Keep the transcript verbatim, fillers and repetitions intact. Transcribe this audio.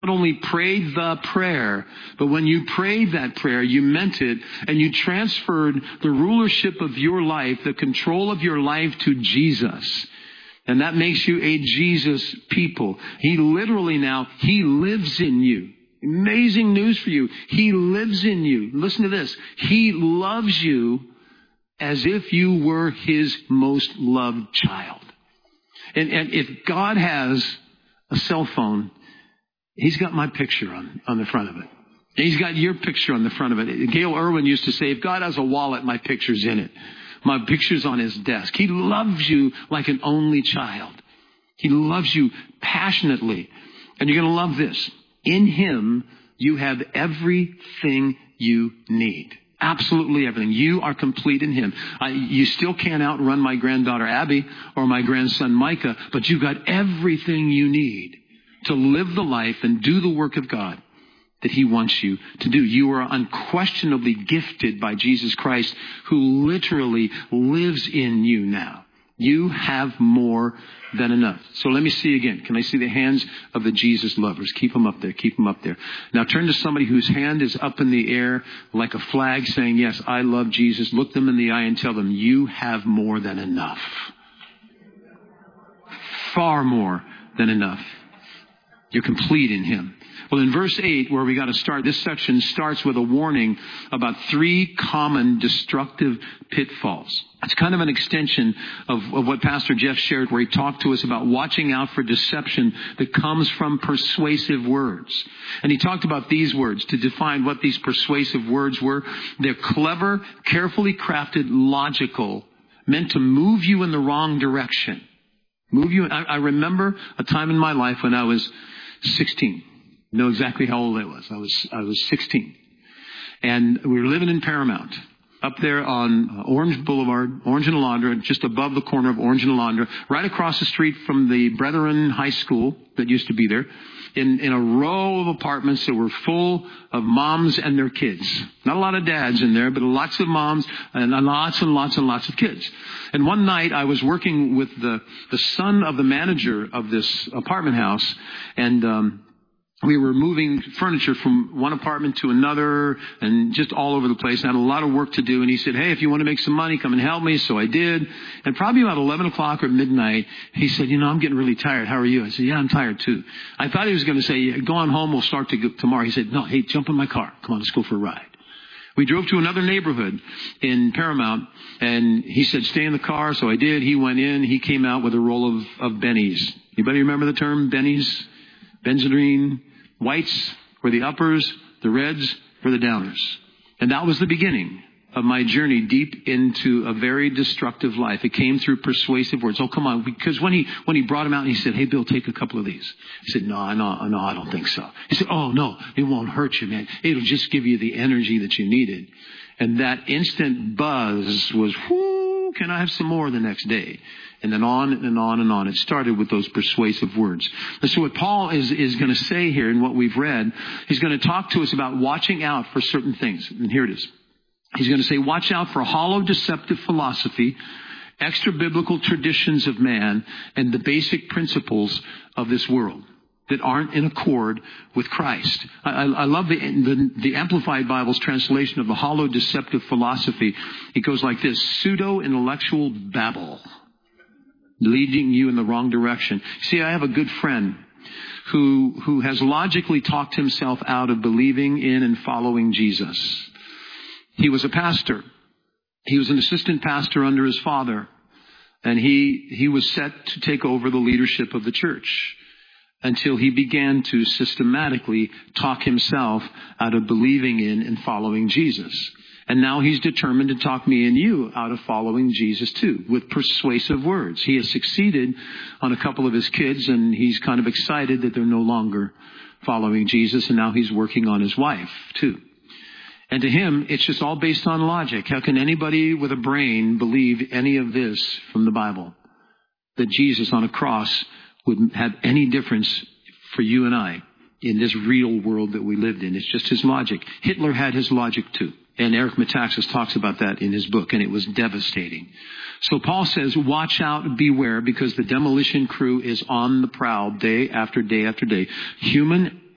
only prayed the prayer, but when you prayed that prayer, you meant it, and you transferred the rulership of your life, the control of your life to Jesus. And that makes you a Jesus people. He literally now, He lives in you. Amazing news for you. He lives in you. Listen to this. He loves you as if you were His most loved child. And, and if God has a cell phone, He's got my picture on, on the front of it. And He's got your picture on the front of it. Gail Irwin used to say, if God has a wallet, my picture's in it. My picture's on His desk. He loves you like an only child. He loves you passionately. And you're going to love this. In Him, you have everything you need. Absolutely everything. You are complete in Him. I, you still can't outrun my granddaughter Abby or my grandson Micah, but you've got everything you need to live the life and do the work of God that He wants you to do. You are unquestionably gifted by Jesus Christ, who literally lives in you now. You have more than enough. So let me see again. Can I see the hands of the Jesus lovers? Keep them up there. Keep them up there. Now turn to somebody whose hand is up in the air like a flag saying, yes, I love Jesus. Look them in the eye and tell them, you have more than enough. Far more than enough. You're complete in Him. Well, in verse eight, where we got to start, this section starts with a warning about three common destructive pitfalls. It's kind of an extension of, of what Pastor Jeff shared, where he talked to us about watching out for deception that comes from persuasive words. And he talked about these words to define what these persuasive words were. They're clever, carefully crafted, logical, meant to move you in the wrong direction. Move you. I, I remember a time in my life when I was sixteen. You know exactly how old I was. I was I was sixteen. And we were living in Paramount, up there on Orange Boulevard, Orange and Alondra, just above the corner of Orange and Alondra, right across the street from the Brethren High School that used to be there, in, in a row of apartments that were full of moms and their kids. Not a lot of dads in there, but lots of moms and lots and lots and lots of kids. And one night I was working with the, the son of the manager of this apartment house, and um we were moving furniture from one apartment to another and just all over the place. I had a lot of work to do. And he said, hey, if you want to make some money, come and help me. So I did. And probably about eleven o'clock or midnight, he said, you know, I'm getting really tired. How are you? I said, yeah, I'm tired too. I thought he was going to say, go on home. We'll start to go tomorrow. He said, no, hey, jump in my car. Come on, let's go for a ride. We drove to another neighborhood in Paramount, and he said, stay in the car. So I did. He went in. He came out with a roll of, of Bennies. Anybody remember the term Bennies? Benzodrine. Whites were the uppers, the reds were the downers. And that was the beginning of my journey deep into a very destructive life. It came through persuasive words. Oh, come on. Because when he when he brought him out, and he said, hey, Bill, take a couple of these. I said, no, no, no, I don't think so. He said, oh, no, it won't hurt you, man. It'll just give you the energy that you needed. And that instant buzz was, whoo, can I have some more the next day? And then on and on and on. It started with those persuasive words. And so what Paul is, is going to say here in what we've read, he's going to talk to us about watching out for certain things. And here it is. He's going to say, watch out for hollow, deceptive philosophy, extra-biblical traditions of man, and the basic principles of this world that aren't in accord with Christ. I, I, I love the, the, the Amplified Bible's translation of the hollow, deceptive philosophy. It goes like this: pseudo-intellectual babble, leading you in the wrong direction. See, I have a good friend who who has logically talked himself out of believing in and following Jesus. He was a pastor. He was an assistant pastor under his father. And he he was set to take over the leadership of the church until he began to systematically talk himself out of believing in and following Jesus. And now he's determined to talk me and you out of following Jesus too, with persuasive words. He has succeeded on a couple of his kids, and he's kind of excited that they're no longer following Jesus, and now he's working on his wife too. And to him, it's just all based on logic. How can anybody with a brain believe any of this from the Bible? That Jesus on a cross would have any difference for you and I in this real world that we lived in. It's just his logic. Hitler had his logic too. And Eric Metaxas talks about that in his book, and it was devastating. So Paul says, watch out, beware, because the demolition crew is on the prowl day after day after day. Human